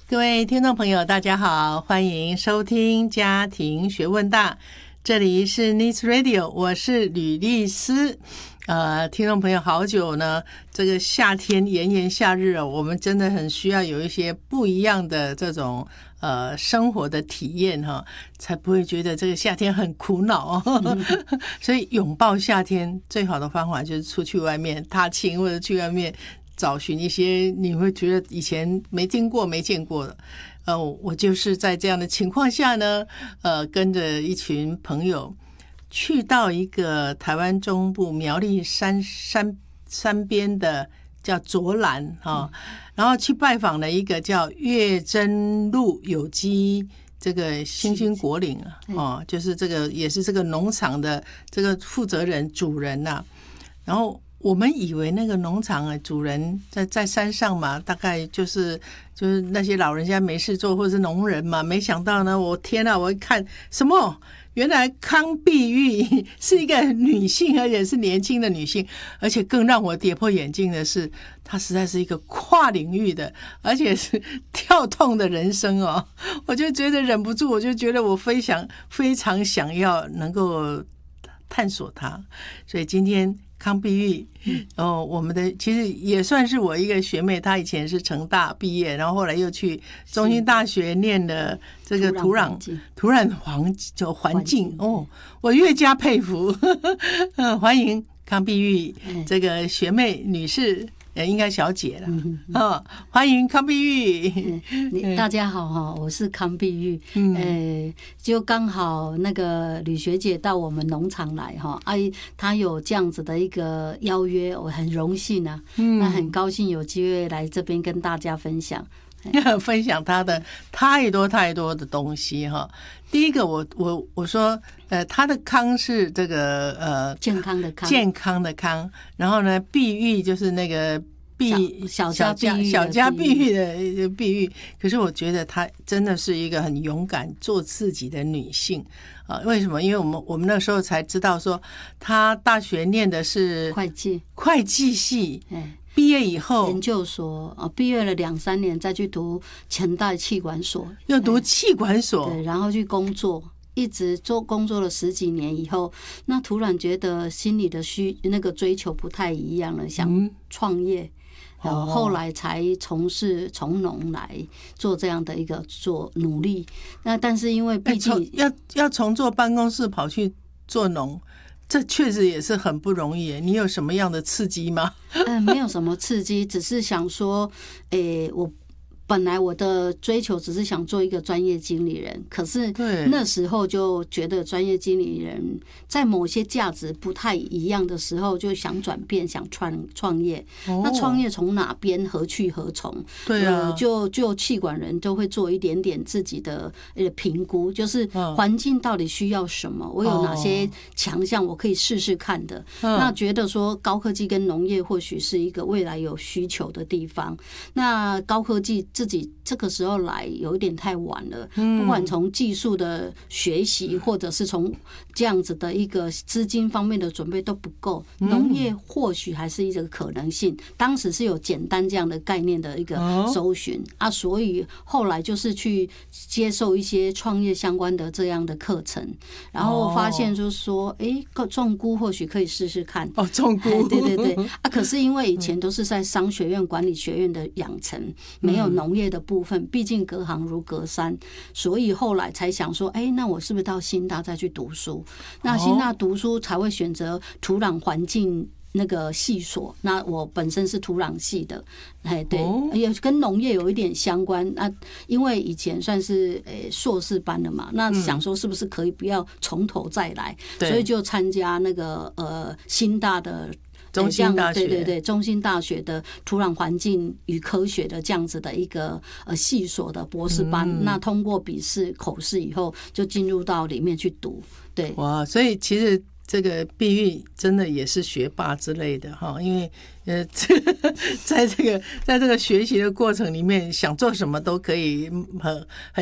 各位听众朋友大家好，欢迎收听家庭学问大，这里是 Needs Radio， 我是吕丽丝。听众朋友好久呢，这个夏天炎炎夏日我们真的很需要有一些不一样的这种生活的体验才不会觉得这个夏天很苦恼所以拥抱夏天最好的方法就是出去外面踏青，或者去外面找寻一些你会觉得以前没听过没见过的。我就是在这样的情况下呢，跟着一群朋友去到一个台湾中部苗栗山边的叫卓兰然后去拜访了一个叫月真路有机这个新兴果岭就是这个也是这个农场的这个负责人主人然后我们以为那个农场主人在山上嘛，大概就是那些老人家没事做或是农人嘛，没想到呢，我天啊，我一看什么，原来康碧玉是一个女性，而且是年轻的女性，而且更让我跌破眼镜的是，她实在是一个跨领域的，而且是跳动的人生我就觉得忍不住，我就觉得我非常想要能够探索它，所以今天康碧玉我们的其实也算是我一个学妹，她以前是成大毕业，然后后来又去中兴大学念的这个土壤环境我越加佩服欢迎康碧玉这个学妹女士，应该小姐了欢迎康碧玉大家好我是康碧玉就刚好那个吕学姐到我们农场来她有这样子的一个邀约，我很荣幸那很高兴有机会来这边跟大家分享分享她的太多的东西第一个我说她的康是这个健康的康， 然后呢碧玉就是那个小家碧玉的碧玉，可是我觉得她真的是一个很勇敢做自己的女性为什么？因为我们那时候才知道说她大学念的是会计系毕业以后研究所毕业了2-3年再去读前大气管所， 又读气管所对，然后去工作，一直工作了10几年以后，那突然觉得心里的那个追求不太一样了，想创业后来才从农来做这样的一个努力。那但是因为毕竟要从坐办公室跑去做农，这确实也是很不容易。你有什么样的刺激吗？ 没有什么刺激，只是想说本来我的追求只是想做一个专业经理人，可是那时候就觉得专业经理人在某些价值不太一样的时候，就想转变，想创业。那创业从哪边何去何从？对就企管人都会做一点点自己的评估，就是环境到底需要什么，我有哪些强项我可以试试看的。那觉得说高科技跟农业或许是一个未来有需求的地方。那高科技自己这个时候来有一点太晚了，不管从技术的学习或者是从这样子的一个资金方面的准备都不够，农业或许还是一个可能性。当时是有简单这样的概念的一个搜寻所以后来就是去接受一些创业相关的这样的课程，然后发现就是说种菇或许可以试试看种菇对可是因为以前都是在商学院管理学院的养成，没有农业的部分，毕竟隔行如隔山，所以后来才想说那我是不是到新大再去读书？那新大读书才会选择土壤环境那个系所，那我本身是土壤系的对也跟农业有一点相关。那因为以前算是硕士班的嘛，那想说是不是可以不要从头再来，所以就参加那个新大的中兴大学对中兴大学的土壤环境与科学的这样子的一个系所的博士班，那通过笔试口试以后就进入到里面去读。对， 哇，所以其实这个碧玉真的也是学霸之类的因为在这个学习的过程里面，想做什么都可以很